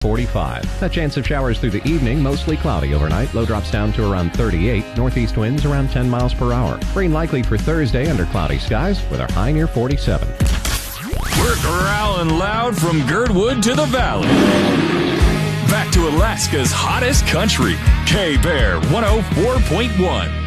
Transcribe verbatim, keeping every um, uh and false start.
forty-five. A chance of showers through the evening, mostly cloudy overnight. Low drops down to around thirty-eight. Northeast winds around ten miles per hour. Rain likely for Thursday under cloudy skies with a high near forty-seven. We're growling loud from Girdwood to the valley. Back to Alaska's hottest country, K-Bear one oh four point one.